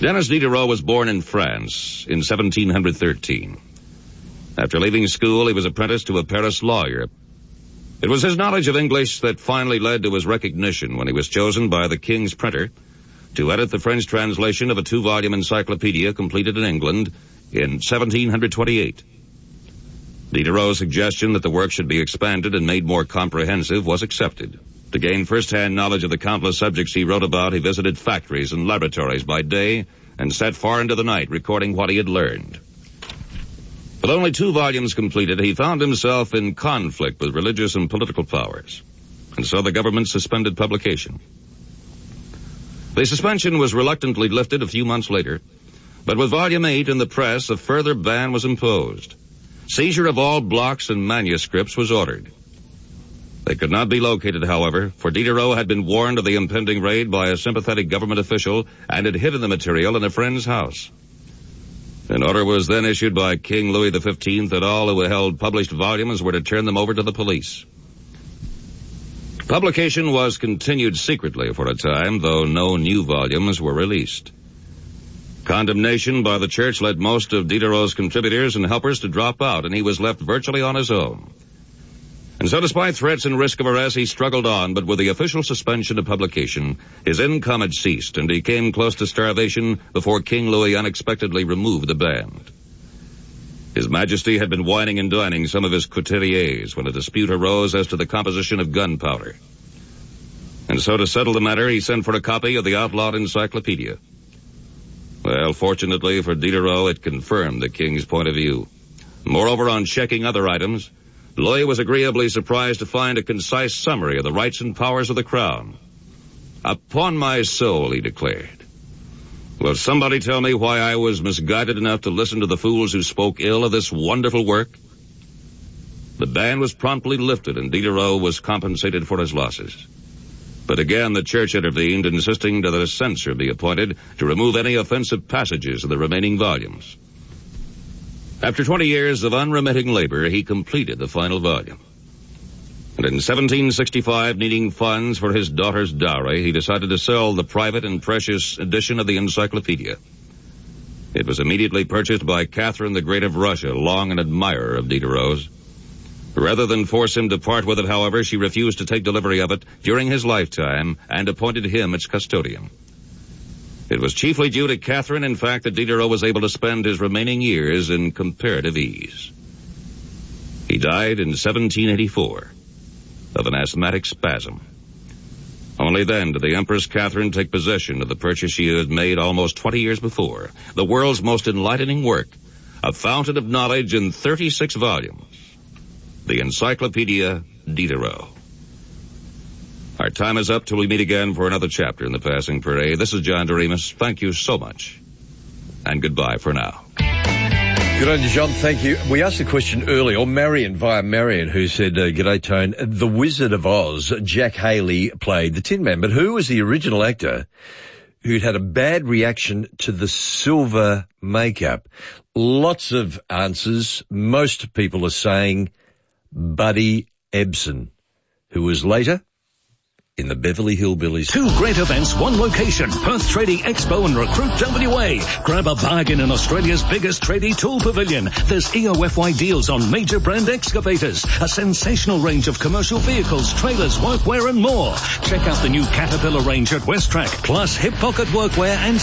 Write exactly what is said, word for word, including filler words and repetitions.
Denis Diderot was born in France in seventeen thirteen. After leaving school, he was apprenticed to a Paris lawyer. It was his knowledge of English that finally led to his recognition when he was chosen by the King's printer to edit the French translation of a two-volume encyclopedia completed in England in seventeen twenty-eight. Diderot's suggestion that the work should be expanded and made more comprehensive was accepted. To gain first-hand knowledge of the countless subjects he wrote about, he visited factories and laboratories by day and sat far into the night recording what he had learned. With only two volumes completed, he found himself in conflict with religious and political powers, and so the government suspended publication. The suspension was reluctantly lifted a few months later, but with Volume eight in the press, a further ban was imposed. Seizure of all blocks and manuscripts was ordered. They could not be located, however, for Diderot had been warned of the impending raid by a sympathetic government official and had hidden the material in a friend's house. An order was then issued by King Louis the fifteenth that all who held published volumes were to turn them over to the police. Publication was continued secretly for a time, though no new volumes were released. Condemnation by the church led most of Diderot's contributors and helpers to drop out, and he was left virtually on his own. And so despite threats and risk of arrest, he struggled on, but with the official suspension of publication, his income had ceased, and he came close to starvation before King Louis unexpectedly removed the ban. His Majesty had been wining and dining some of his couturiers when a dispute arose as to the composition of gunpowder. And so to settle the matter, he sent for a copy of the outlawed encyclopedia. Well, fortunately for Diderot, it confirmed the king's point of view. Moreover, on checking other items, Louis was agreeably surprised to find a concise summary of the rights and powers of the crown. Upon my soul, he declared. Will somebody tell me why I was misguided enough to listen to the fools who spoke ill of this wonderful work? The ban was promptly lifted, and Diderot was compensated for his losses. But again, the church intervened, insisting that a censor be appointed to remove any offensive passages of the remaining volumes. After twenty years of unremitting labor, he completed the final volume. And in seventeen sixty-five, needing funds for his daughter's dowry, he decided to sell the private and precious edition of the encyclopedia. It was immediately purchased by Catherine the Great of Russia, long an admirer of Diderot's. Rather than force him to part with it, however, she refused to take delivery of it during his lifetime and appointed him its custodian. It was chiefly due to Catherine, in fact, that Diderot was able to spend his remaining years in comparative ease. He died in seventeen eighty-four of an asthmatic spasm. Only then did the Empress Catherine take possession of the purchase she had made almost twenty years before, the world's most enlightening work, a fountain of knowledge in thirty-six volumes, the Encyclopedia Diderot. Our time is up till we meet again for another chapter in the Passing Parade. This is John Doremus. Thank you so much, and goodbye for now. Good on you, John. Thank you. We asked a question earlier, or Marion, via Marion, who said, uh, G'day, Tone. The Wizard of Oz, Jack Haley, played the Tin Man, but who was the original actor who'd had a bad reaction to the silver makeup? Lots of answers. Most people are saying Buddy Ebsen, who was later in the Beverly Hillbillies. Two great events, one location. Perth Trading Expo and Recruit W A. Grab a bargain in Australia's biggest tradie tool pavilion. There's E O F Y deals on major brand excavators, a sensational range of commercial vehicles, trailers, workwear and more. Check out the new Caterpillar range at Westrack, plus hip pocket workwear and